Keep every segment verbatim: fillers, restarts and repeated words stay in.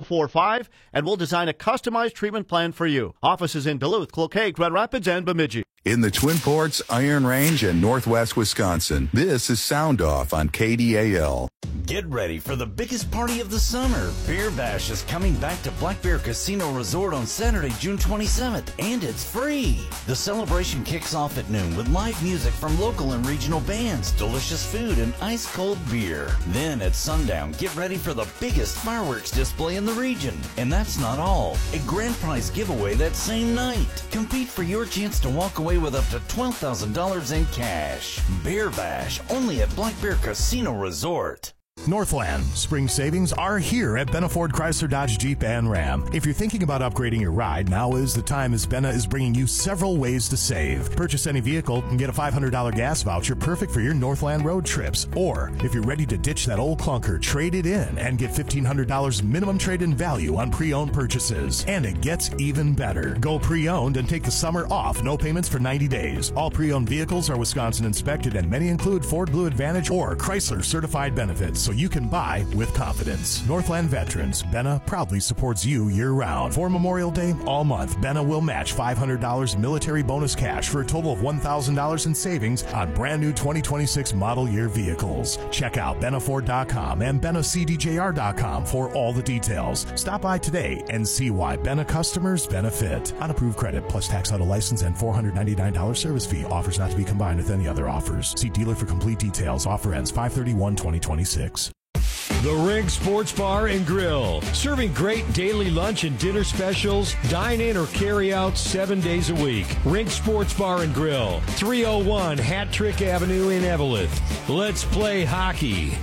four five, and we'll design a customized treatment plan for you. Offices in Duluth, Cloquet, Grand Rapids, and Bemidji. In the Twin Ports, Iron Range, and Northwest Wisconsin, this is Sound Off on K D A L. Get ready for the biggest party of the summer. Beer Bash is coming back to Black Bear Casino Resort on Saturday, June twenty-seventh, and it's free. The celebration kicks off at noon with live music from local and regional bands, delicious food, and ice-cold beer. Then at sundown, get ready for the biggest fireworks display in the region. And that's not all. A grand prize giveaway that same night. Compete for your chance to walk away with up to twelve thousand dollars in cash. Beer Bash, only at Black Bear Casino Resort. Northland spring savings are here at Benna Ford Chrysler Dodge Jeep and Ram. If you're thinking about upgrading your ride, now is the time, as Benna is bringing you several ways to save. Purchase any vehicle and get a five hundred dollars gas voucher perfect for your Northland road trips. Or if you're ready to ditch that old clunker, trade it in and get fifteen hundred dollars minimum trade-in value on pre-owned purchases. And it gets even better. Go pre-owned and take the summer off. No payments for ninety days. All pre-owned vehicles are Wisconsin inspected, and many include Ford Blue Advantage or Chrysler certified benefits, so you can buy with confidence. Northland Veterans, Benna proudly supports you year-round. For Memorial Day, all month, Benna will match five hundred dollars military bonus cash for a total of one thousand dollars in savings on brand new twenty twenty-six model year vehicles. Check out benna ford dot com and benna c d j r dot com for all the details. Stop by today and see why Benna customers benefit. Unapproved credit plus tax auto license and four hundred ninety-nine dollars service fee. Offers not to be combined with any other offers. See dealer for complete details. Offer ends five thirty-one twenty twenty-six. The Rink Sports Bar and Grill, serving great daily lunch and dinner specials, dine in or carry out seven days a week. Rink Sports Bar and Grill, three oh one Hat Trick Avenue in Eveleth. Let's play hockey.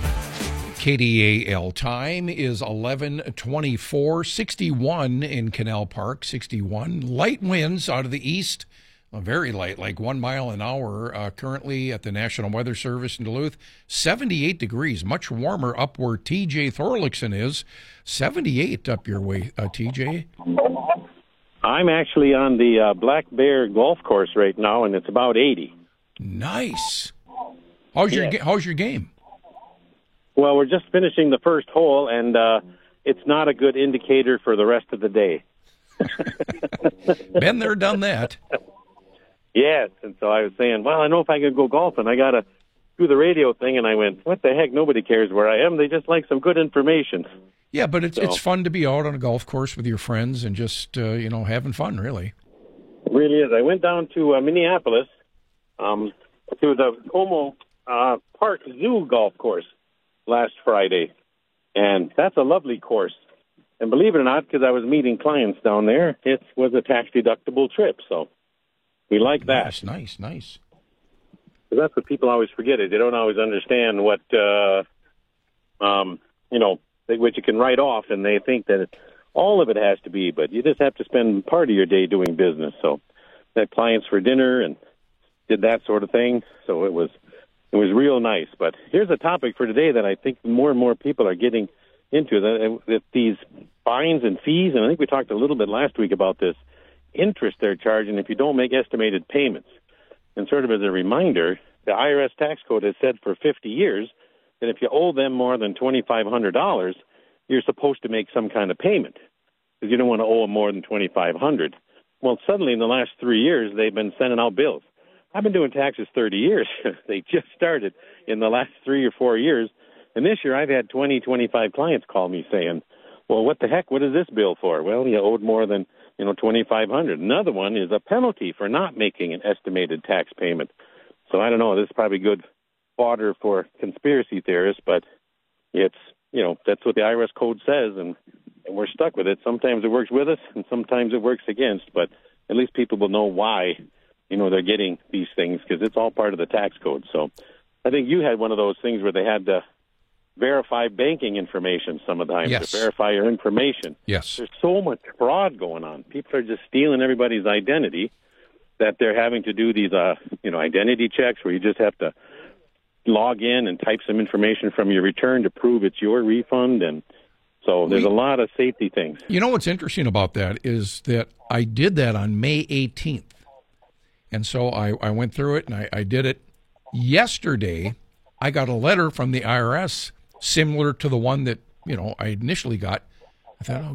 K D A L time is eleven twenty-four, sixty-one in Canal Park, sixty-one. Light winds out of the east. Uh, very light, like one mile an hour, uh, currently at the National Weather Service in Duluth. seventy-eight degrees, much warmer up where T J Thorlickson is. seventy-eight up your way, uh, T J. I'm actually on the uh, Black Bear Golf Course right now, and it's about eighty. Nice. How's yeah. your How's your game? Well, we're just finishing the first hole, and uh, it's not a good indicator for the rest of the day. Been there, done that. Yes, and so I was saying, well, I know if I could go golfing, I got to do the radio thing, and I went, what the heck, nobody cares where I am. They just like some good information. Yeah, but it's so, it's fun to be out on a golf course with your friends and just, uh, you know, having fun, really. It really is. I went down to uh, Minneapolis um, to the Como uh, Park Zoo golf course last Friday, and that's a lovely course. And believe it or not, because I was meeting clients down there, it was a tax-deductible trip, so we like that. Nice, nice, nice. Because that's what people always forget. It. They don't always understand what, uh, um, you know, what you can write off, and they think that it, all of it has to be, but you just have to spend part of your day doing business. So had clients for dinner and did that sort of thing, so it was it was real nice. But here's a topic for today that I think more and more people are getting into, that, that these fines and fees, and I think we talked a little bit last week about this, interest they're charging if you don't make estimated payments. And sort of as a reminder, the I R S tax code has said for fifty years that if you owe them more than twenty-five hundred dollars, you're supposed to make some kind of payment because you don't want to owe them more than twenty-five hundred dollars. Well, suddenly in the last three years, they've been sending out bills. I've been doing taxes thirty years. They just started in the last three or four years. And this year I've had twenty, twenty-five clients call me saying, well, what the heck, what is this bill for? Well, you owed more than, you know, twenty-five hundred dollars. Another one is a penalty for not making an estimated tax payment. So I don't know, this is probably good fodder for conspiracy theorists, but it's, you know, that's what the I R S code says, and, and we're stuck with it. Sometimes it works with us, and sometimes it works against, but at least people will know why, you know, they're getting these things, because it's all part of the tax code. So I think you had one of those things where they had to verify banking information some of the time, yes. to verify your information. Yes. There's so much fraud going on. People are just stealing everybody's identity that they're having to do these, uh, you know, identity checks where you just have to log in and type some information from your return to prove it's your refund. And so there's a lot of safety things. You know what's interesting about that is that I did that on May eighteenth. And so I, I went through it, and I, I did it yesterday. I got a letter from the I R S similar to the one that, you know, I initially got. I thought, oh,